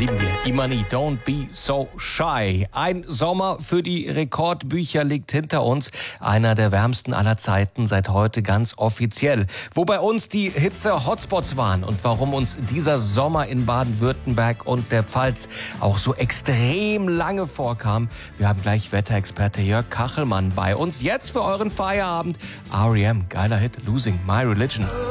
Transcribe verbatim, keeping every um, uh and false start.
lieben wir. Imani, Don't Be So Shy. Ein Sommer für die Rekordbücher liegt hinter uns. Einer der wärmsten aller Zeiten, seit heute ganz offiziell. Wo bei uns die Hitze-Hotspots waren und warum uns dieser Sommer in Baden-Württemberg und der Pfalz auch so extrem lange vorkam. Wir haben gleich Wetterexperte Jörg Kachelmann bei uns. Jetzt für euren Feierabend. R E M, geiler Hit, Losing My Religion.